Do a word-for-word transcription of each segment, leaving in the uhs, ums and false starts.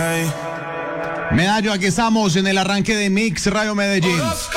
Medallo, aquí estamos en el arranque de Mix Radio Medellín.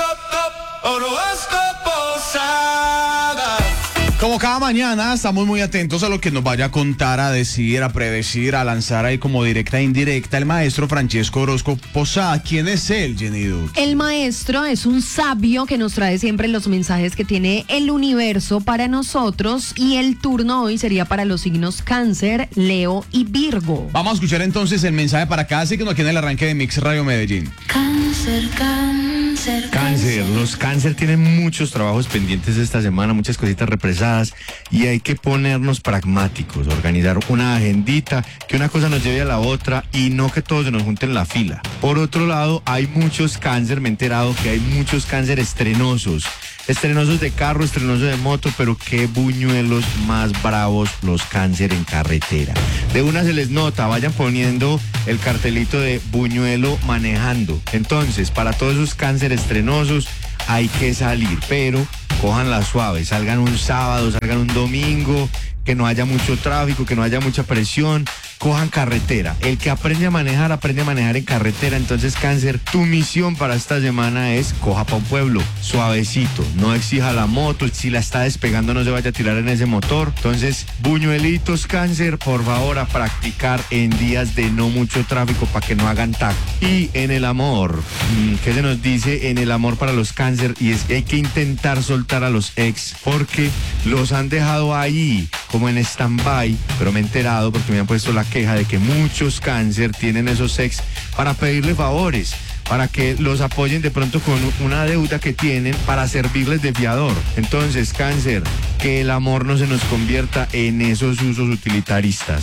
Como cada mañana, estamos muy atentos a lo que nos vaya a contar, a decir, a predecir, a lanzar ahí como directa e indirecta el maestro Francesco Orozco Posada. ¿Quién es él, Jenny Duque? El maestro es un sabio que nos trae siempre los mensajes que tiene el universo para nosotros, y el turno hoy sería para los signos Cáncer, Leo y Virgo. Vamos a escuchar entonces el mensaje para cada signo aquí en el arranque de Mix Radio Medellín. Cáncer, cáncer, Cáncer, los cáncer tienen muchos trabajos pendientes esta semana, muchas cositas represadas, y hay que ponernos pragmáticos, organizar una agendita, que una cosa nos lleve a la otra y no que todos se nos junten en la fila. Por otro lado, hay muchos cáncer, me he enterado que hay muchos cáncer estrenosos. Estrenosos de carro, estrenosos de moto, pero qué buñuelos más bravos los cáncer en carretera. De una se les nota, vayan poniendo el cartelito de buñuelo manejando. Entonces, para todos esos cáncer estrenosos hay que salir, pero cójanla suave, salgan un sábado, salgan un domingo, que no haya mucho tráfico, que no haya mucha presión, cojan carretera. El que aprende a manejar, aprende a manejar en carretera. Entonces, cáncer, tu misión para esta semana es coja pa' un pueblo, suavecito, no exija la moto, si la está despegando no se vaya a tirar en ese motor. Entonces, buñuelitos, cáncer, por favor, a practicar en días de no mucho tráfico para que no hagan taco. Y en el amor, ¿qué se nos dice en el amor para los cáncer? Y es que hay que intentar soltar a los ex, porque los han dejado ahí como en stand-by, pero me he enterado porque me han puesto la queja de que muchos cáncer tienen esos ex para pedirle favores, para que los apoyen de pronto con una deuda que tienen para servirles de fiador. Entonces, cáncer, que el amor no se nos convierta en esos usos utilitaristas.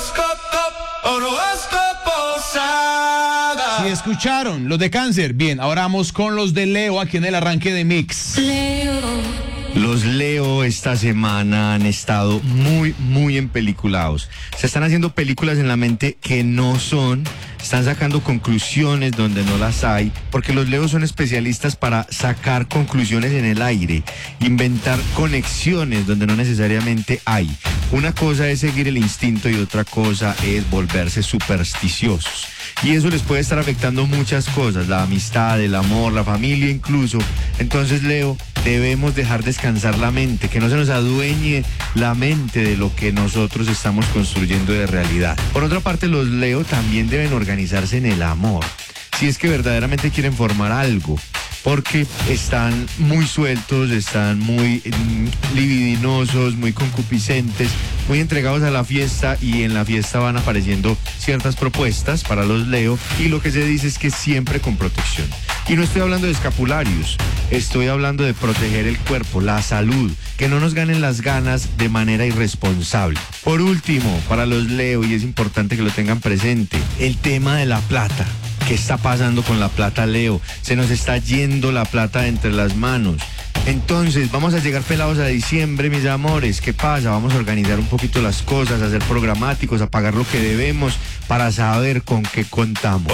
Si escucharon los de cáncer, bien, ahora vamos con los de Leo aquí en el arranque de Mix. Leo. Los Leo esta semana han estado muy, muy empeliculados. Se están haciendo películas en la mente que no son, están sacando conclusiones donde no las hay, porque los Leos son especialistas para sacar conclusiones en el aire, inventar conexiones donde no necesariamente hay. Una cosa es seguir el instinto y otra cosa es volverse supersticiosos. Y eso les puede estar afectando muchas cosas, la amistad, el amor, la familia incluso. Entonces, Leo, debemos dejar descansar la mente, que no se nos adueñe la mente de lo que nosotros estamos construyendo de realidad. Por otra parte, los Leo también deben organizarse en el amor, si es que verdaderamente quieren formar algo, porque están muy sueltos, están muy mm, libidinosos, muy concupiscentes, muy entregados a la fiesta, y en la fiesta van apareciendo ciertas propuestas para los Leo, y lo que se dice es que siempre con protección. Y no estoy hablando de escapularios, estoy hablando de proteger el cuerpo, la salud, que no nos ganen las ganas de manera irresponsable. Por último, para los Leo, y es importante que lo tengan presente, el tema de la plata. ¿Qué está pasando con la plata, Leo? Se nos está yendo la plata entre las manos. Entonces, vamos a llegar pelados a diciembre, mis amores. ¿Qué pasa? Vamos a organizar un poquito las cosas, a ser programáticos, a pagar lo que debemos para saber con qué contamos.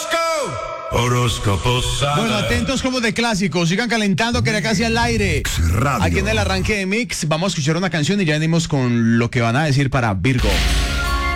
Bueno, atentos como de clásicos, sigan calentando que era casi al aire. Radio. Aquí en el arranque de Mix vamos a escuchar una canción y ya venimos con lo que van a decir para Virgo.